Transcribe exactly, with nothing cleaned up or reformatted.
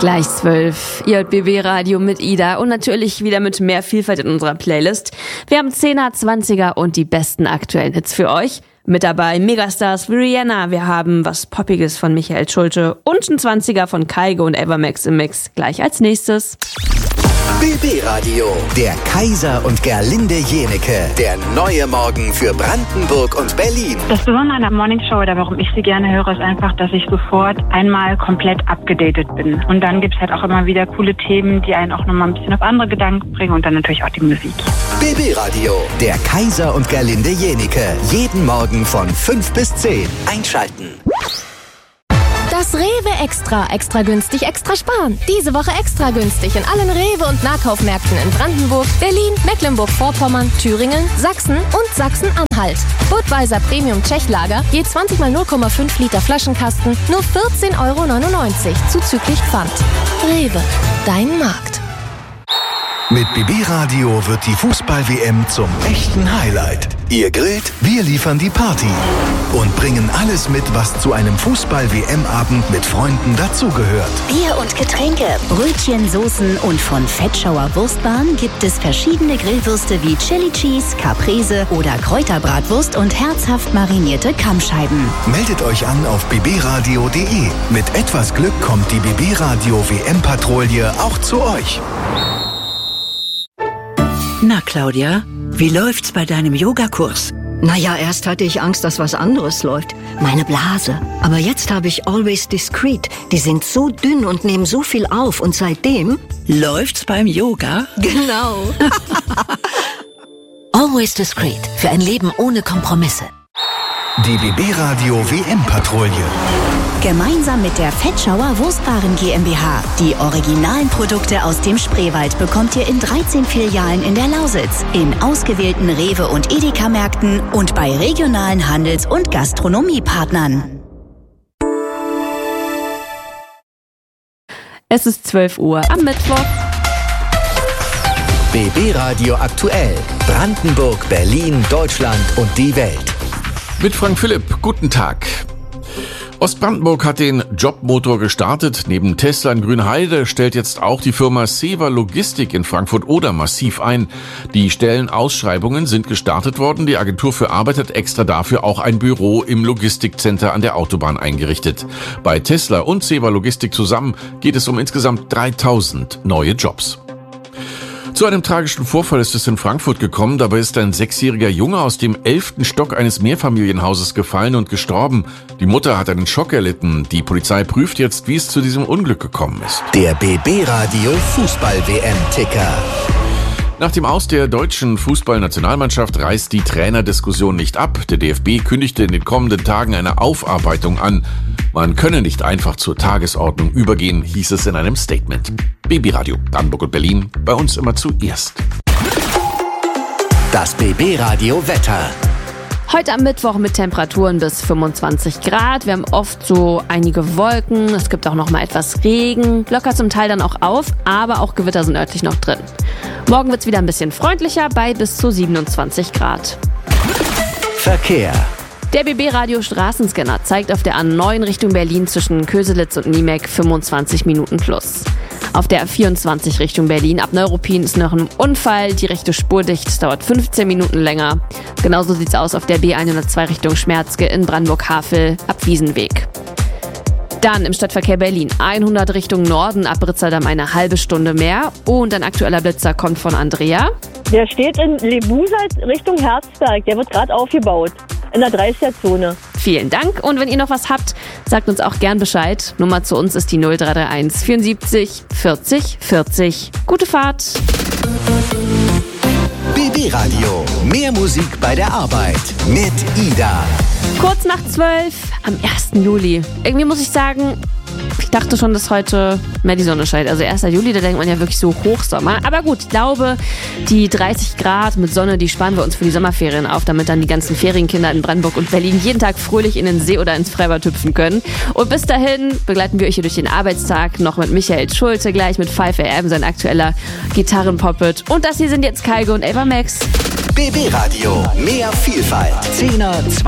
Gleich zwölf. Ihr hört B B-Radio mit Ida und natürlich wieder mit mehr Vielfalt in unserer Playlist. Wir haben Zehner, Zwanziger und die besten aktuellen Hits für euch. Mit dabei Megastars wie Rihanna. Wir haben was Poppiges von Michael Schulte und ein Zwanziger von Kygo und Evermax im Mix. Gleich als nächstes. B B-Radio, der Kaiser und Gerlinde Jenecke, der neue Morgen für Brandenburg und Berlin. Das Besondere an der Morningshow oder warum ich sie gerne höre, ist einfach, dass ich sofort einmal komplett abgedatet bin. Und dann gibt es halt auch immer wieder coole Themen, die einen auch nochmal ein bisschen auf andere Gedanken bringen und dann natürlich auch die Musik. B B-Radio, der Kaiser und Gerlinde Jenecke, jeden Morgen von fünf bis zehn. Einschalten. Das Rewe Extra. Extra günstig, extra sparen. Diese Woche extra günstig in allen Rewe- und Nahkaufmärkten in Brandenburg, Berlin, Mecklenburg-Vorpommern, Thüringen, Sachsen und Sachsen-Anhalt. Budweiser Premium Tschechlager, je zwanzig mal null Komma fünf Liter Flaschenkasten, nur vierzehn Euro neunundneunzig, zuzüglich Pfand. Rewe, dein Markt. Mit B B-Radio wird die Fußball-W M zum echten Highlight. Ihr grillt, wir liefern die Party und bringen alles mit, was zu einem Fußball-W M-Abend mit Freunden dazugehört. Bier und Getränke, Brötchen, Soßen und von Fettschauer Wurstbahn gibt es verschiedene Grillwürste wie Chili Cheese, Caprese oder Kräuterbratwurst und herzhaft marinierte Kammscheiben. Meldet euch an auf b b radio punkt d e. Mit etwas Glück kommt die B B-Radio-W M-Patrouille auch zu euch. Na, Claudia, wie läuft's bei deinem Yogakurs? Naja, erst hatte ich Angst, dass was anderes läuft. Meine Blase. Aber jetzt habe ich Always Discreet. Die sind so dünn und nehmen so viel auf. Und seitdem... Läuft's beim Yoga? Genau. Always Discreet. Für ein Leben ohne Kompromisse. Die B B-Radio-W M-Patrouille. Gemeinsam mit der Fettschauer Wurstbaren GmbH. Die originalen Produkte aus dem Spreewald bekommt ihr in dreizehn Filialen in der Lausitz, in ausgewählten Rewe- und Edeka-Märkten und bei regionalen Handels- und Gastronomiepartnern. Es ist zwölf Uhr am Mittwoch. B B-Radio aktuell. Brandenburg, Berlin, Deutschland und die Welt. Mit Frank Philipp, guten Tag. Ostbrandenburg hat den Jobmotor gestartet. Neben Tesla in Grünheide stellt jetzt auch die Firma Sewa Logistik in Frankfurt-Oder massiv ein. Die Stellenausschreibungen sind gestartet worden. Die Agentur für Arbeit hat extra dafür auch ein Büro im Logistikcenter an der Autobahn eingerichtet. Bei Tesla und Sewa Logistik zusammen geht es um insgesamt dreitausend neue Jobs. Zu einem tragischen Vorfall ist es in Frankfurt gekommen. Dabei ist ein sechsjähriger Junge aus dem elften Stock eines Mehrfamilienhauses gefallen und gestorben. Die Mutter hat einen Schock erlitten. Die Polizei prüft jetzt, wie es zu diesem Unglück gekommen ist. Der B B-Radio Fußball-W M-Ticker. Nach dem Aus der deutschen Fußballnationalmannschaft reißt die Trainerdiskussion nicht ab. Der D F B kündigte in den kommenden Tagen eine Aufarbeitung an. Man könne nicht einfach zur Tagesordnung übergehen, hieß es in einem Statement. B B-Radio, Brandenburg und Berlin, bei uns immer zuerst. Das B B-Radio Wetter. Heute am Mittwoch mit Temperaturen bis fünfundzwanzig Grad. Wir haben oft so einige Wolken. Es gibt auch noch mal etwas Regen. Lockert zum Teil dann auch auf, aber auch Gewitter sind örtlich noch drin. Morgen wird es wieder ein bisschen freundlicher bei bis zu siebenundzwanzig Grad. Verkehr. Der B B-Radio Straßenscanner zeigt auf der A neun Richtung Berlin zwischen Köselitz und Niemek fünfundzwanzig Minuten plus. Auf der A vierundzwanzig Richtung Berlin ab Neuruppin ist noch ein Unfall. Die rechte Spur dicht, es dauert fünfzehn Minuten länger. Genauso sieht's aus auf der B hundertzwei Richtung Schmerzke in Brandenburg-Havel ab Wiesenweg. Dann im Stadtverkehr Berlin hundert Richtung Norden ab Britzerdamm eine halbe Stunde mehr. Und ein aktueller Blitzer kommt von Andrea. Der steht in Lebusa Richtung Herzberg. Der wird gerade aufgebaut. In der dreißiger-Zone. Vielen Dank. Und wenn ihr noch was habt, sagt uns auch gern Bescheid. Nummer zu uns ist die null drei drei eins vierundsiebzig vierzig vierzig. Gute Fahrt. B B-Radio. Mehr Musik bei der Arbeit. Mit Ida. Kurz nach zwölf am ersten Juli. Irgendwie muss ich sagen, ich dachte schon, dass heute mehr die Sonne scheint. Also erster Juli, da denkt man ja wirklich so Hochsommer. Aber gut, ich glaube, die dreißig Grad mit Sonne, die sparen wir uns für die Sommerferien auf, damit dann die ganzen Ferienkinder in Brandenburg und Berlin jeden Tag fröhlich in den See oder ins Freibad hüpfen können. Und bis dahin begleiten wir euch hier durch den Arbeitstag noch mit Michael Schulte, gleich mit five a m, sein aktueller Gitarrenpoppet. Und das hier sind jetzt Kygo und Evermax. B B-Radio. Mehr Vielfalt. Zehner,